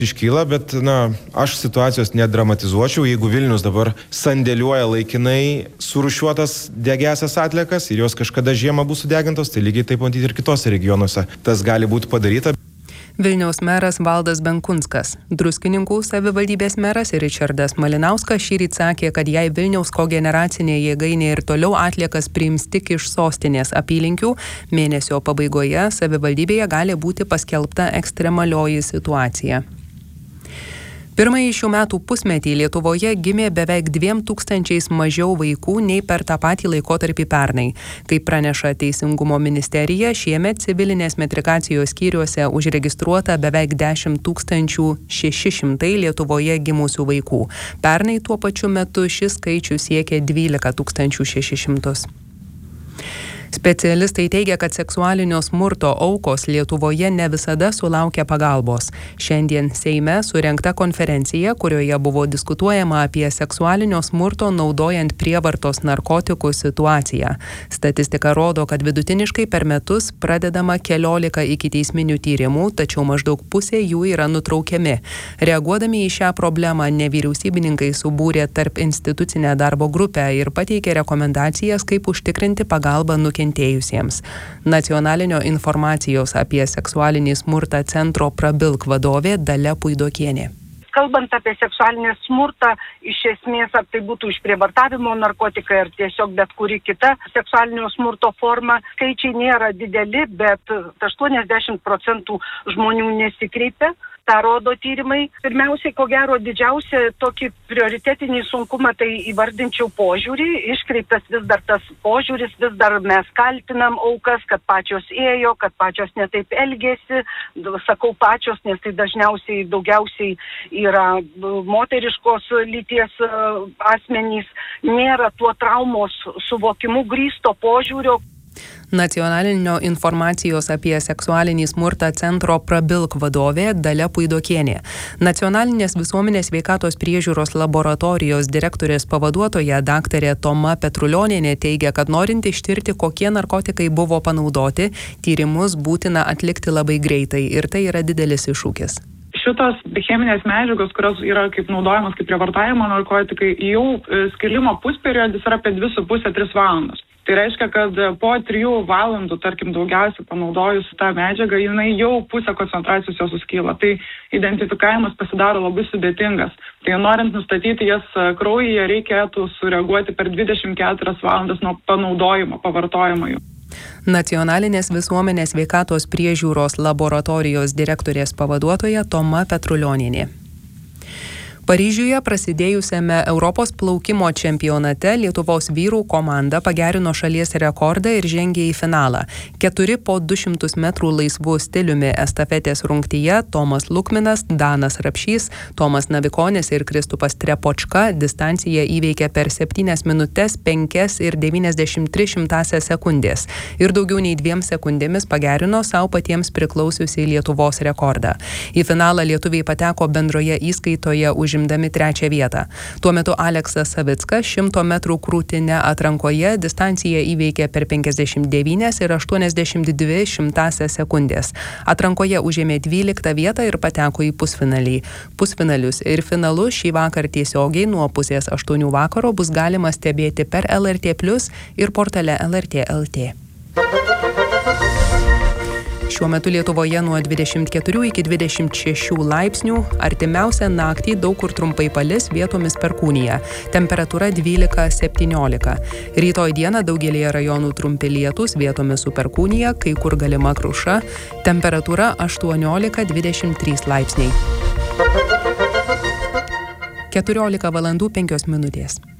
Iškyla, bet aš situacijos nedramatizuočiau, jeigu Vilnius dabar sandėliuoja laikinai surūšiuotas degiasias atliekas ir jos kažkada žiemą bus sudegintos, tai lygiai taip matyti ir kitose regionuose. Tas gali būti padaryta. Vilniaus meras Valdas Benkunskas, Druskininkų savivaldybės meras Ričardas Malinauskas šįryt sakė, kad jei Vilniaus kogeneracinė jėgainė ir toliau atliekas priims tik iš sostinės apylinkių, mėnesio pabaigoje savivaldybėje gali būti paskelbta ekstremalioji situacija. Pirmąjį šių metų pusmetį Lietuvoje gimė beveik 2000 mažiau vaikų nei per tą patį laikotarpį pernai. Kaip praneša Teisingumo ministerija, šiemet civilinės metrikacijos skyriuose užregistruota beveik 10 600 Lietuvoje gimusių vaikų. Pernai tuo pačiu metu šis skaičius siekė 12 600. Specialistai teigia, kad seksualinio smurto aukos Lietuvoje ne visada sulaukia pagalbos. Šiandien Seime surengta konferencija, kurioje buvo diskutuojama apie seksualinio smurto naudojant prievartos narkotikų situaciją. Statistika rodo, kad vidutiniškai per metus pradedama 14 ikiteisminių tyrimų, tačiau maždaug pusė jų yra nutraukiami. Reaguodami į šią problemą, nevyriausybininkai subūrė tarp institucinę darbo grupę ir pateikė rekomendacijas, kaip užtikrinti pagalbą nukentėjusiems. Nacionalinio informacijos apie seksualinį smurtą centro Prabilk vadovė Dalia Puidokienė. Kalbant apie seksualinį smurtą, iš esmės, ar tai būtų išprievartavimo narkotikai ar tiesiog bet kuri kita seksualinio smurto forma, skaičiai nėra dideli, bet 80% žmonių nesikreipia. tą rodo tyrimai. Pirmiausiai, ko gero, didžiausia tokį prioritetinį sunkumą tai įvardinčiau požiūrį. Iškreiptas vis dar tas požiūris, vis dar mes kaltinam aukas, kad pačios ėjo, kad pačios netaip elgėsi. Sakau pačios, nes tai dažniausiai daugiausiai yra moteriškos lyties asmenys. Nėra tuo traumos suvokimu grįsto požiūrio. Nacionalinio informacijos apie seksualinį smurtą centro Prabilk vadovė Dalia Puidokienė. Nacionalinės visuomenės sveikatos priežiūros laboratorijos direktorės pavaduotoja daktarė Toma Petrulionienė teigia, kad norint ištirti, kokie narkotikai buvo panaudoti, tyrimus būtina atlikti labai greitai ir tai yra didelis iššūkis. Šitos cheminės medžiagos, kurios yra kaip naudojamas kaip prievartavimo narkotikai, jau skilimo pusperiodis yra apie 2,5-3 valandos. Tai reiškia, kad po 3 valandų, tarkim, daugiausiai panaudojus tą medžiagą, jinai jau pusę koncentracijos jos suskyla. Tai identifikavimas pasidaro labai sudėtingas. Tai norint nustatyti jas kraujyje, reikėtų sureaguoti per 24 valandas nuo panaudojimo, pavartojimo jų. Nacionalinės visuomenės sveikatos priežiūros laboratorijos direktorės pavaduotoja Toma Petrulionienė. Paryžiuje prasidėjusiame Europos plaukimo čempionate Lietuvos vyrų komanda pagerino šalies rekordą ir žengė į finalą. 4 po 200 metrų laisvų stiliumi estafetės rungtyje Tomas Lukminas, Danas Rapšys, Tomas Navikonis ir Kristupas Trepočka distanciją įveikė per 7 minutes 5 ir 93 sekundės ir daugiau nei 2 sekundėmis pagerino savo patiems priklausiusį Lietuvos rekordą. Į finalą lietuviai pateko bendroje įskaitoje užimdami 3 vietą. Tuo metu Aleksas Savickas 100 metrų krūtine atrankoje distanciją įveikė per 59 ir 82 sekundės. Atrankoje užėmė 12 vietą ir pateko į pusfinalį. Pusfinalius ir finalus šį vakar tiesiogiai nuo 7:30 vakaro bus galima stebėti per LRT Plus ir portale LRT LT. Šiuo metu Lietuvoje nuo 24 iki 26 laipsnių, artimiausią naktį daug kur trumpai palis, vietomis perkūnija. Temperatūra 12-17. Rytoj dieną daugelėje rajonų trumpi lietūs, vietomis su perkūnija, kai kur galima kruša. Temperatūra 18-23 laipsniai. 14 valandų 5 minutės.